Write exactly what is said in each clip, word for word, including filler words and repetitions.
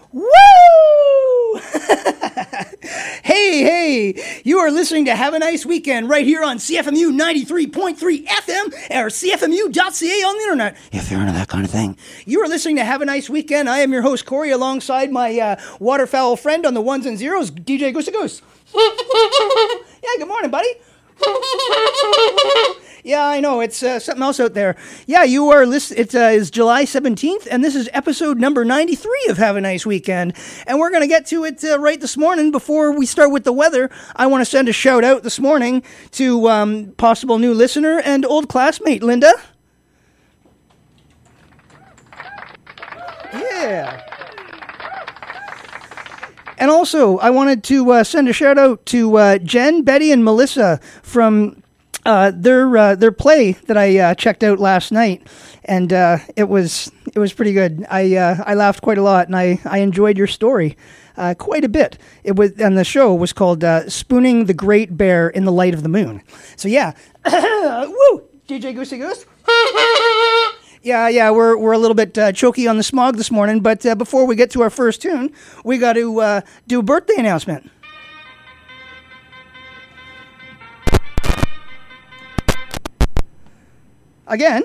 Woo! Hey, hey, you are listening to Have a Nice Weekend right here on C F M U ninety-three point three F M or C F M U dot C A on the internet, if you're into that kind of thing. You are listening to Have a Nice Weekend. I am your host, Corey, alongside my uh, waterfowl friend on the ones and zeros, D J Goose Goose. Yeah, good morning, buddy. Yeah, I know. It's uh, something else out there. Yeah, you are listening. It uh, is July seventeenth, and this is episode number ninety-three of Have a Nice Weekend. And we're going to get to it uh, right this morning. Before we start with the weather, I want to send a shout out this morning to um, possible new listener and old classmate, Linda. Yeah. And also, I wanted to uh, send a shout out to uh, Jen, Betty, and Melissa from uh, their uh, their play that I uh, checked out last night, and uh, it was it was pretty good. I uh, I laughed quite a lot, and I, I enjoyed your story uh, quite a bit. It was, and the show was called uh, "Spooning the Great Bear in the Light of the Moon." So yeah, woo, D J Goosey Goose. Yeah, yeah, we're we're a little bit uh, choky on the smog this morning, but uh, before we get to our first tune, we got to uh, do a birthday announcement. Again.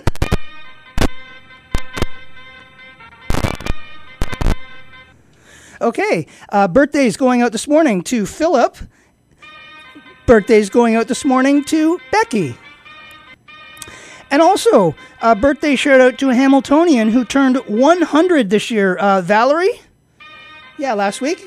Okay, uh, birthdays going out this morning to Philip. Birthdays going out this morning to Becky. And also, a birthday shout out to a Hamiltonian who turned one hundred this year. Uh, Valerie? Yeah, last week.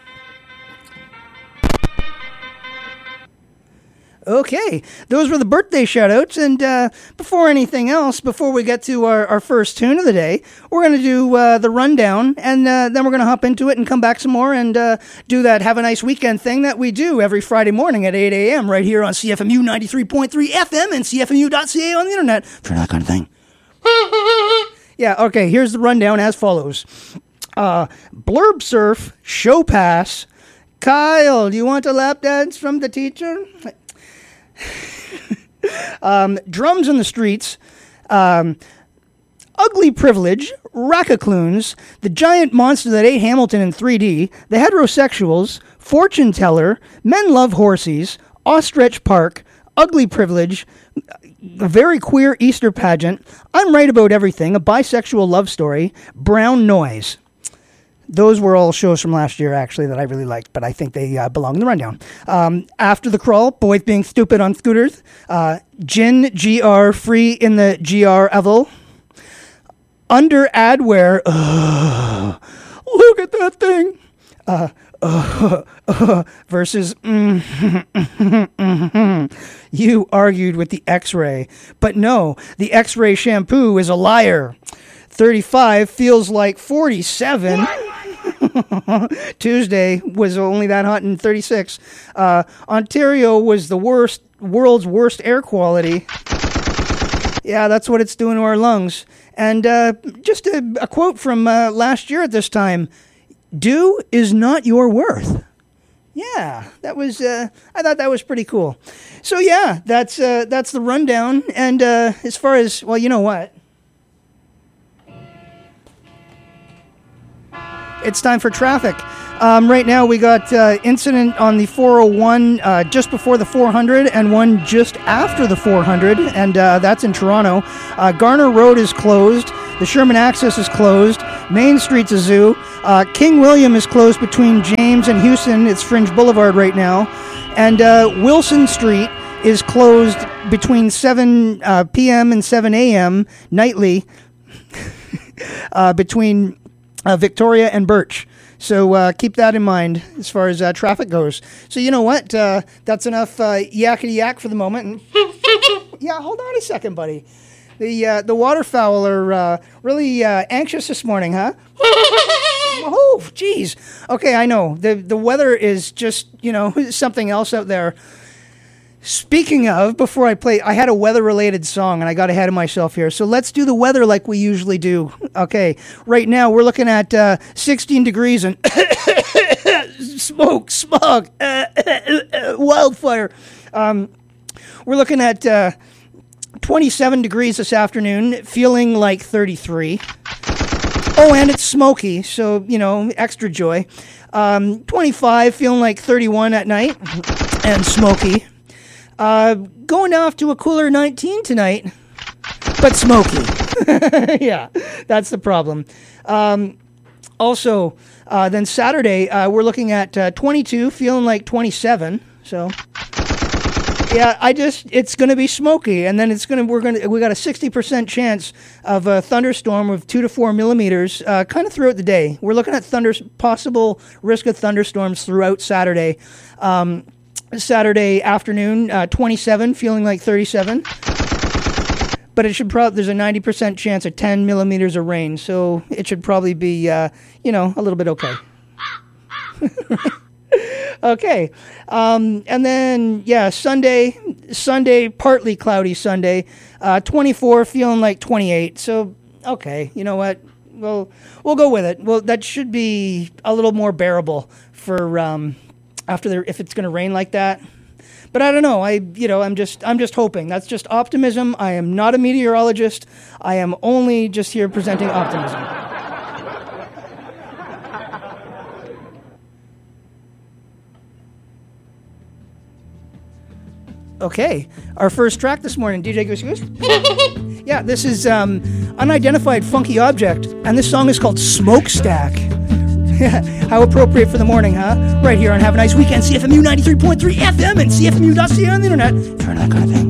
Okay, those were the birthday shout outs. And uh, before anything else, before we get to our, our first tune of the day, we're going to do uh, the rundown. And uh, then we're going to hop into it and come back some more and uh, do that Have a Nice Weekend thing that we do every Friday morning at eight a.m. right here on C F M U ninety-three point three F M and C F M U dot C A on the internet for that kind of thing. Yeah, okay, here's the rundown as follows. Uh, Blurb Surf, Show Pass. Kyle, do you want a lap dance from the teacher? um, Drums in the Streets, um, Ugly Privilege, Rackacloons, The Giant Monster That Ate Hamilton in three D, The Heterosexuals, Fortune Teller, Men Love Horsies, Ostrich Park, Ugly Privilege, A Very Queer Easter Pageant, I'm Right About Everything, A Bisexual Love Story, Brown Noise. Those were all shows from last year, actually, that I really liked, but I think they uh, belong in the rundown. Um, After the Crawl, Boys Being Stupid on Scooters, uh, Gin G R Free in the G R Evel, Under Adware, uh, look at that thing, uh, uh, uh, versus mm, you argued with the X-Ray, but no, the X-Ray shampoo is a liar. thirty-five feels like forty-seven. Tuesday was only that hot in thirty-six. Uh, Ontario was the worst, world's worst air quality. Yeah, that's what it's doing to our lungs. And uh, just a, a quote from uh, last year at this time: "Due is not your worth." Yeah, that was. Uh, I thought that was pretty cool. So yeah, that's uh, that's the rundown. And uh, as far as well, you know what? It's time for traffic. Um, right now we got uh, incident on the four oh one uh, just before the four hundred and one just after the four hundred, and uh, that's in Toronto. Uh, Garner Road is closed. The Sherman Access is closed. Main Street's a zoo. Uh, King William is closed between James and Houston. It's Fringe Boulevard right now. And uh, Wilson Street is closed between seven p.m. and seven a.m. nightly uh, between... Uh, Victoria and Birch. So uh, keep that in mind as far as uh, traffic goes. So you know what? Uh, that's enough uh, yakety yak for the moment. And yeah, hold on a second, buddy. The uh, the waterfowl are uh, really uh, anxious this morning, huh? Oh, geez. Okay, I know. The, the weather is just, you know, something else out there. Speaking of, before I play, I had a weather-related song, and I got ahead of myself here. So let's do the weather like we usually do. Okay, right now we're looking at uh, sixteen degrees and smoke, smog, uh, wildfire. Um, we're looking at uh, twenty-seven degrees this afternoon, feeling like thirty-three. Oh, and it's smoky, so, you know, extra joy. Um, twenty-five, feeling like thirty-one at night, and smoky. Uh, going off to a cooler nineteen tonight, but smoky. Yeah, that's the problem. Um, also, uh, then Saturday, uh, we're looking at uh, twenty-two, feeling like twenty-seven, so... Yeah, I just, it's going to be smoky, and then it's going to, we're going to, we got a sixty percent chance of a thunderstorm of two to four millimeters, uh, kind of throughout the day. We're looking at thunder, possible risk of thunderstorms throughout Saturday. Um, Saturday afternoon, uh, twenty-seven, feeling like thirty-seven. But it should probably, there's a ninety percent chance of ten millimeters of rain, so it should probably be, uh, you know, a little bit okay. Okay, um, and then, yeah, Sunday, Sunday, partly cloudy Sunday, uh, twenty-four, feeling like twenty-eight, so, okay, you know what, well, we'll go with it. Well, that should be a little more bearable for, um, after the, if it's going to rain like that. But I don't know, I, you know, I'm just, I'm just hoping. That's just optimism. I am not a meteorologist. I am only just here presenting optimism. Okay, our first track this morning, D J Goose Goose. Yeah, this is um, Unidentified Funky Object, and this song is called Smokestack. How appropriate for the morning, huh? Right here on Have a Nice Weekend, C F M U ninety-three point three F M and C F M U dot C A on the internet. Turn that kind of thing.